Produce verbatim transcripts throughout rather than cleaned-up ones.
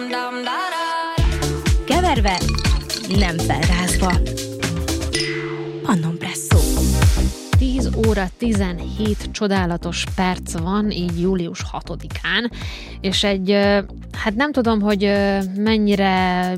Keverve, nem felrázva. Annon Presszó. tíz óra tizenhét csodálatos perc van, így július hatodikán, és egy, hát nem tudom, hogy mennyire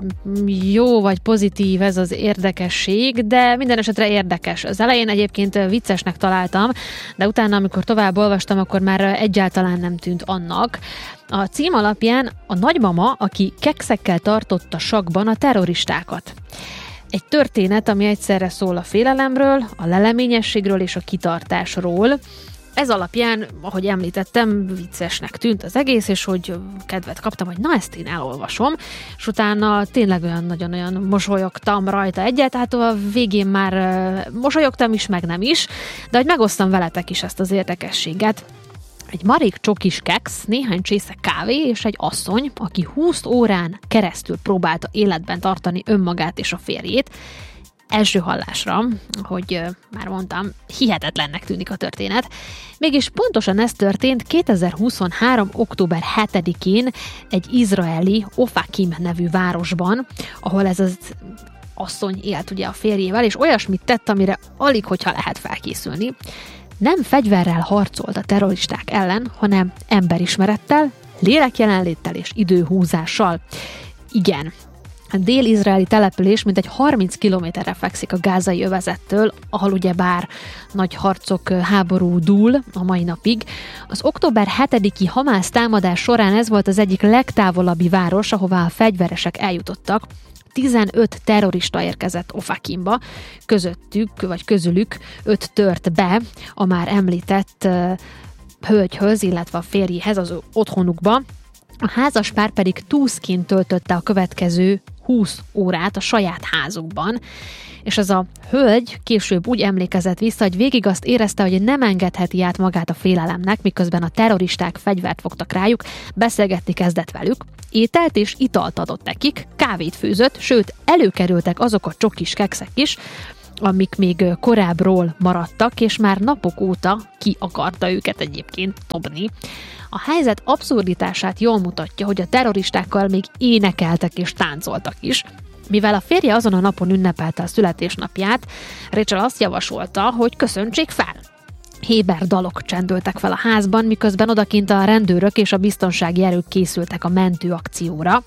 jó vagy pozitív ez az érdekesség, de minden esetre érdekes. Az elején egyébként viccesnek találtam, de utána, amikor tovább olvastam, akkor már egyáltalán nem tűnt annak. A cím alapján a nagymama, aki kekszekkel tartotta sakkban a terroristákat. Egy történet, ami egyszerre szól a félelemről, a leleményességről és a kitartásról. Ez alapján, ahogy említettem, viccesnek tűnt az egész, és hogy kedvet kaptam, hogy na, ezt én elolvasom, és utána tényleg olyan nagyon-olyan mosolyogtam rajta egyet, tehát a végén már mosolyogtam is, meg nem is, de hogy megosztam veletek is ezt az érdekességet. Egy marék csokis keksz, néhány csésze kávé és egy asszony, aki húsz órán keresztül próbálta életben tartani önmagát és a férjét. Első hallásra, hogy már mondtam, hihetetlennek tűnik a történet. Mégis pontosan ez történt kétezer-huszonhárom. október hetedikén egy izraeli Ofakim nevű városban, ahol ez az asszony élt ugye a férjével, és olyasmit tett, amire alig hogyha lehet felkészülni. Nem fegyverrel harcolt a terroristák ellen, hanem emberismerettel, lélekjelenléttel és időhúzással. Igen, a dél-izraeli település mintegy harminc kilométerre fekszik a gázai övezettől, ahol ugyebár nagy harcok, háború dúl a mai napig. Az október hetediki Hamász támadás során ez volt az egyik legtávolabbi város, ahová a fegyveresek eljutottak. tizenöt terrorista érkezett Ofakimba, közöttük, vagy közülük öt tört be a már említett uh, hölgyhöz, illetve a férjéhez, az otthonukba. A házaspár pedig túszként töltötte a következő húsz órát a saját házukban, és az a hölgy később úgy emlékezett vissza, hogy végig azt érezte, hogy nem engedheti át magát a félelemnek, miközben a terroristák fegyvert fogtak rájuk, beszélgetni kezdett velük, ételt és italt adott nekik, kávét főzött, sőt, előkerültek azok a csokis kekszek is, amik még korábbról maradtak, és már napok óta ki akarta őket egyébként dobni. A helyzet abszurditását jól mutatja, hogy a terroristákkal még énekeltek és táncoltak is. Mivel a férje azon a napon ünnepelte a születésnapját, Rachel azt javasolta, hogy köszöntsék fel. Héber dalok csendültek fel a házban, miközben odakint a rendőrök és a biztonsági erők készültek a mentőakcióra.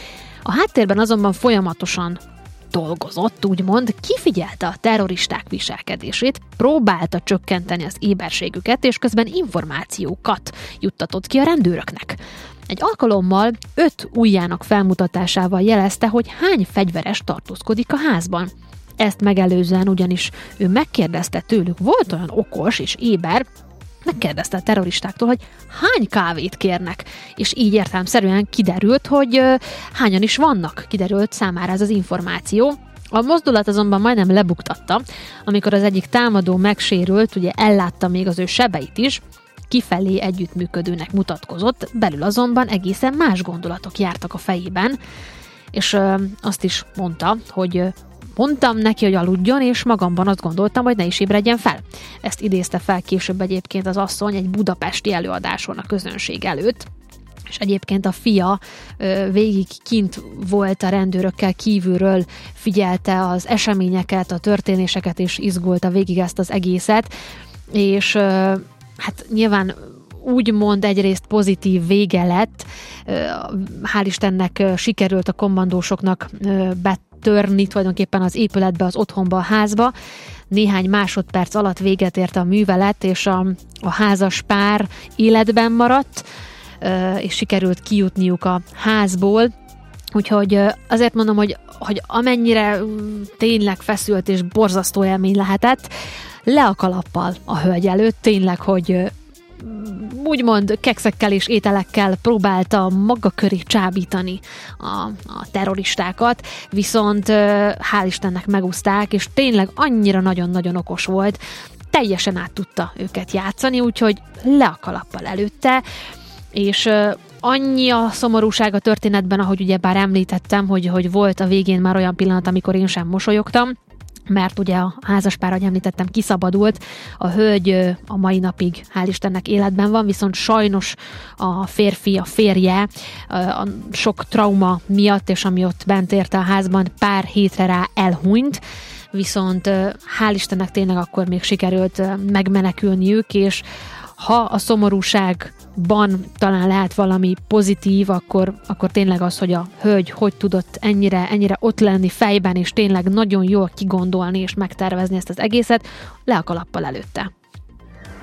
A háttérben azonban folyamatosan dolgozott, úgymond, kifigyelte a terroristák viselkedését, próbálta csökkenteni az éberségüket, és közben információkat juttatott ki a rendőröknek. Egy alkalommal öt ujjának felmutatásával jelezte, hogy hány fegyveres tartózkodik a házban. Ezt megelőzően ugyanis ő megkérdezte tőlük, volt olyan okos és éber, megkérdezte a terroristáktól, hogy hány kávét kérnek, és így értelemszerűen kiderült, hogy uh, hányan is vannak, kiderült számára ez az információ. A mozdulat azonban majdnem lebuktatta, amikor az egyik támadó megsérült, ugye ellátta még az ő sebeit is, kifelé együttműködőnek mutatkozott, belül azonban egészen más gondolatok jártak a fejében, és uh, azt is mondta, hogy uh, mondtam neki, hogy aludjon, és magamban azt gondoltam, hogy ne is ébredjen fel. Ezt idézte fel később egyébként az asszony egy budapesti előadáson a közönség előtt, és egyébként a fia ö, végig kint volt a rendőrökkel kívülről, figyelte az eseményeket, a történéseket, és izgulta végig ezt az egészet, és ö, hát nyilván úgymond egyrészt pozitív vége lett, hál' Istennek sikerült a kommandósoknak betörni tulajdonképpen az épületbe, az otthonba, a házba. Néhány másodperc alatt véget ért a művelet, és a, a házas pár életben maradt, és sikerült kijutniuk a házból. Úgyhogy azért mondom, hogy, hogy amennyire tényleg feszült és borzasztó élmény lehetett, le a kalappal a hölgy előtt, tényleg, hogy úgymond kekszekkel és ételekkel próbálta maga köré csábítani a, a terroristákat, viszont hál' Istennek megúszták, és tényleg annyira nagyon-nagyon okos volt, teljesen át tudta őket játszani, úgyhogy le a kalappal előtte, és annyi a szomorúság a történetben, ahogy ugye bár említettem, hogy, hogy volt a végén már olyan pillanat, amikor én sem mosolyogtam, mert ugye a házaspár, ahogy említettem, kiszabadult, a hölgy a mai napig, hál' Istennek életben van, viszont sajnos a férfi, a férje a sok trauma miatt, és ami ott bent érte a házban, pár hétre rá elhunyt, viszont hál' Istennek tényleg akkor még sikerült megmenekülniük, és ha a szomorúságban talán lehet valami pozitív, akkor, akkor tényleg az, hogy a hölgy hogy tudott ennyire, ennyire ott lenni fejben, és tényleg nagyon jól kigondolni és megtervezni ezt az egészet, le a kalappal előtte.